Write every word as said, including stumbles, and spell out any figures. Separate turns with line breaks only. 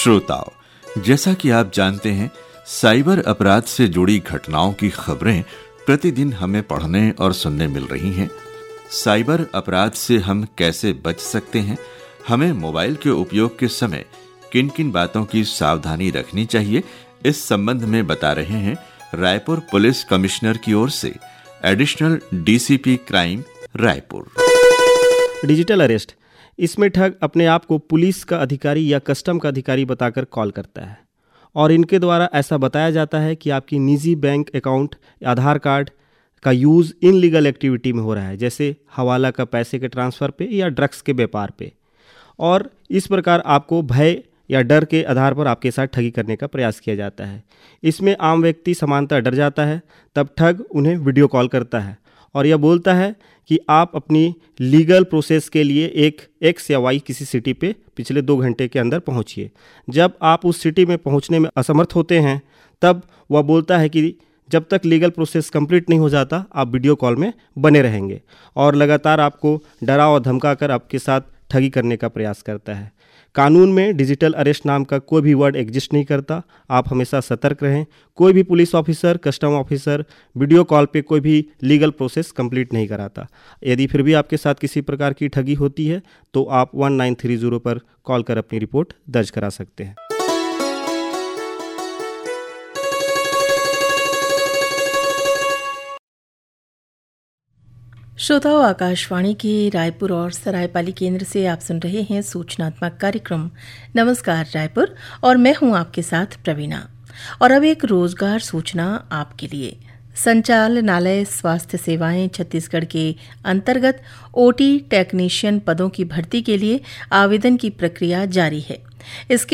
श्रोताओं, जैसा कि आप जानते हैं, साइबर अपराध से जुड़ी घटनाओं की खबरें प्रतिदिन हमें पढ़ने और सुनने मिल रही हैं। साइबर अपराध से हम कैसे बच सकते हैं, हमें मोबाइल के उपयोग के समय किन किन बातों की सावधानी रखनी चाहिए, इस संबंध में बता रहे हैं रायपुर पुलिस कमिश्नर की ओर से additional DCP crime Raipur.
Digital arrest, इसमें ठग अपने आप को पुलिस का अधिकारी या कस्टम का अधिकारी बताकर कॉल करता है और इनके द्वारा ऐसा बताया जाता है कि आपकी निजी बैंक अकाउंट, आधार कार्ड का यूज़ इनलीगल एक्टिविटी में हो रहा है, जैसे हवाला का पैसे के ट्रांसफ़र पे या ड्रग्स के व्यापार पे, और इस प्रकार आपको भय या डर के आधार पर आपके साथ ठगी करने का प्रयास किया जाता है। इसमें आम व्यक्ति सामान्यतः डर जाता है, तब ठग उन्हें वीडियो कॉल करता है और यह बोलता है कि आप अपनी लीगल प्रोसेस के लिए एक एक्स या वाई किसी सिटी पे पिछले दो घंटे के अंदर पहुंचिए। जब आप उस सिटी में पहुंचने में असमर्थ होते हैं, तब वह बोलता है कि जब तक लीगल प्रोसेस कंप्लीट नहीं हो जाता, आप वीडियो कॉल में बने रहेंगे, और लगातार आपको डरा और धमका कर आपके साथ ठगी करने का प्रयास करता है। कानून में डिजिटल अरेस्ट नाम का कोई भी वर्ड एग्जिस्ट नहीं करता। आप हमेशा सतर्क रहें। कोई भी police officer, custom officer video call पे कोई भी लीगल प्रोसेस कंप्लीट नहीं कराता। यदि फिर भी आपके साथ किसी प्रकार की ठगी होती है तो आप वन नाइन थ्री ज़ीरो पर कॉल कर अपनी रिपोर्ट दर्ज करा सकते हैं।
श्रोताओं, आकाशवाणी के रायपुर और सरायपाली केंद्र से आप सुन रहे हैं सूचनात्मक कार्यक्रम नमस्कार रायपुर, और मैं हूं आपके साथ प्रवीणा। और अब एक रोजगार सूचना आपके लिए। संचालनालय स्वास्थ्य सेवाएं छत्तीसगढ़ के अंतर्गत ओटी टेक्नीशियन पदों की भर्ती के लिए आवेदन की प्रक्रिया जारी है। इसके